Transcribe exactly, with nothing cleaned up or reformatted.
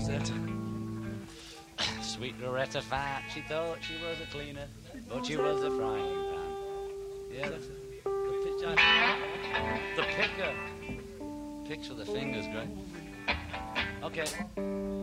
Rosetta. Sweet Loretta Fat, she thought she was a cleaner, but she was a frying pan. Yeah, that's it. The pitch, the picker. Picks with the fingers, great. Okay.